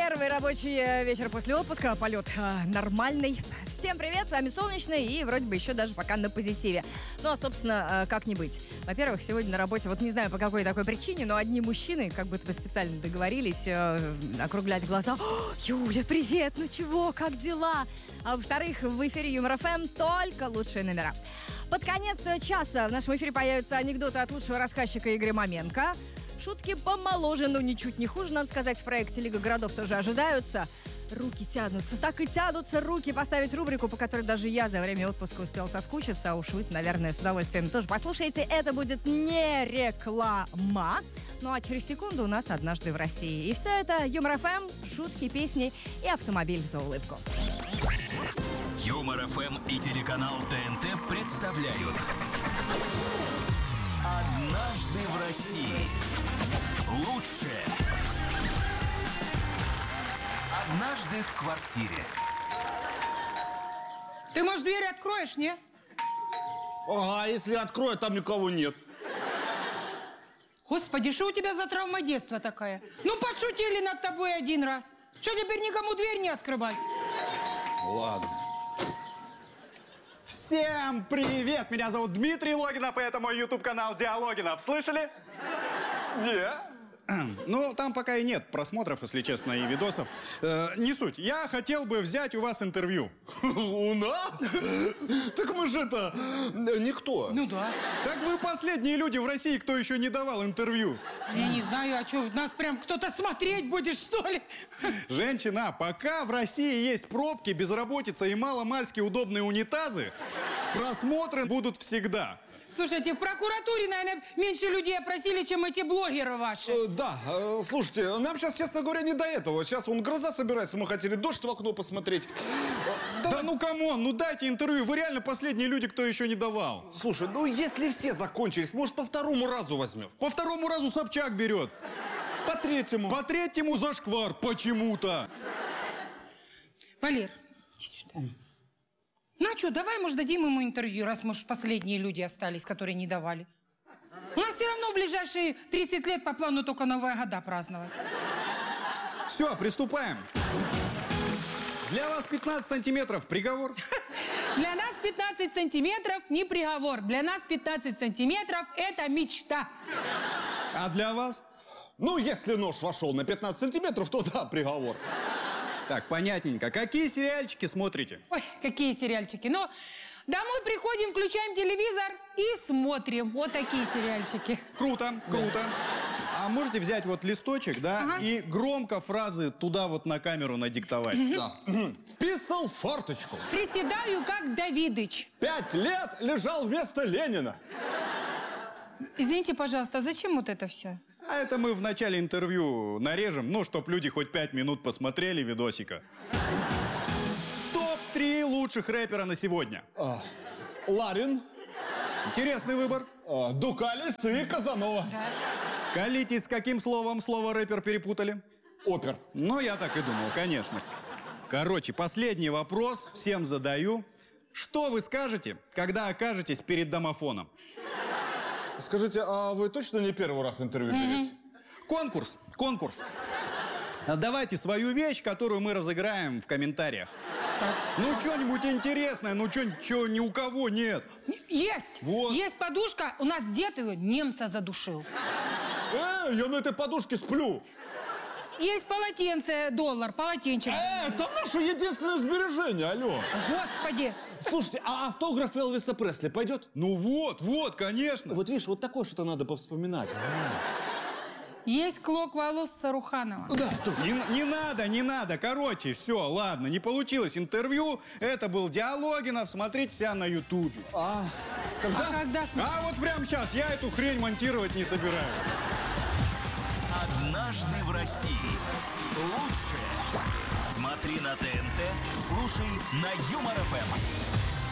Первый рабочий вечер после отпуска, полет нормальный. Всем привет, с вами Солнечный и вроде бы еще даже пока на позитиве. Ну а, собственно, как не быть. Во-первых, сегодня на работе, вот не знаю по какой такой причине, но одни мужчины как будто бы специально договорились округлять глаза. Юля, привет, ну чего, как дела? А во-вторых, в эфире Юмор ФМ только лучшие номера. Под конец часа в нашем эфире появятся анекдоты от лучшего рассказчика Игоря Маменко. Шутки помоложе, но ничуть не хуже, надо сказать, в проекте «Лига городов» тоже ожидаются. Руки тянутся, так и тянутся руки поставить рубрику, по которой даже я за время отпуска успел соскучиться, а уж вы, наверное, с удовольствием тоже послушаете. Это будет не реклама. Ну а через секунду у нас «Однажды в России». И все это Юмор ФМ, шутки, песни и автомобиль за улыбку. Юмор ФМ и телеканал ТНТ представляют «Однажды в России». Лучшее. Однажды в квартире. Ты, может, дверь откроешь, не? Ага, если открою, там никого нет. Господи, что у тебя за травма детства такая? Ну, подшутили над тобой один раз. Что, теперь никому дверь не открывать? Ладно. Всем привет! Меня зовут Дмитрий Логинов, и это мой YouTube-канал Диалогинов. Слышали? Нет. Ну, там пока и нет просмотров, если честно, и видосов. Не суть. Я хотел бы взять у вас интервью. У нас? Так мы же это... никто. Ну да. Так вы последние люди в России, кто еще не давал интервью. Я не знаю, а что, нас прям кто-то смотреть будет, что ли? Женщина, пока в России есть пробки, безработица и маломальски удобные унитазы, просмотры будут всегда. Слушайте, в прокуратуре, наверное, меньше людей опросили, чем эти блогеры ваши. Да, слушайте, нам сейчас, честно говоря, не до этого. Сейчас вон гроза собирается, мы хотели дождь в окно посмотреть. Да ну камон, ну дайте интервью, вы реально последние люди, кто еще не давал. Слушай, ну если все закончились, может, по второму разу возьмешь? По второму разу Собчак берет. По третьему. По третьему зашквар почему-то. Валер, иди сюда. Ну а что, давай, может, дадим ему интервью, раз, может, последние люди остались, которые не давали. У нас все равно в ближайшие 30 лет по плану только Новые года праздновать. Все, приступаем. Для вас 15 сантиметров приговор. Для нас 15 сантиметров не приговор. Для нас 15 сантиметров это мечта. А для вас? Ну, если нож вошел на 15 сантиметров, то да, приговор. Так, понятненько. Какие сериальчики смотрите? Ой, какие сериальчики. Ну, домой приходим, включаем телевизор и смотрим. Вот такие сериальчики. Круто, круто. А можете взять вот листочек, да, Ага. и громко фразы туда вот на камеру надиктовать? Да. Писал фарточку. Приседаю, как Давидыч. 5 лет лежал вместо Ленина. Извините, пожалуйста, а зачем вот это все? А это мы в начале интервью нарежем, ну, чтоб люди хоть 5 минут посмотрели видосика. Топ-3 лучших рэпера на сегодня. Ларин, Интересный выбор. Дукалис и Казанова. Колитесь, с каким словом слово рэпер перепутали? Опер. Ну, я так и думал, конечно. Короче, последний вопрос всем задаю. Что вы скажете, когда окажетесь перед домофоном? Скажите, а вы точно не первый раз интервью берете? Конкурс, конкурс. Давайте свою вещь, которую мы разыграем в комментариях. Ну, что-нибудь интересное, ну, что ни у кого нет. Есть! Вот. Есть подушка. У нас дед ее немца задушил. Я на этой подушке сплю. Есть полотенце, доллар, полотенчик. Это наше единственное сбережение, алло. Господи! Слушайте, а автограф Элвиса Пресли пойдет? Ну вот, конечно. Вот видишь, вот такое что-то надо повспоминать. Есть клок волос Саруханова. Да, Не надо. Короче, все, ладно, не получилось интервью. Это был Диалогинов. Смотрите себя на ютубе. когда? А вот прямо сейчас я эту хрень монтировать не собираюсь. Однажды в России. Лучшее. Смотри на ТНТ, слушай на Юмор ФМ.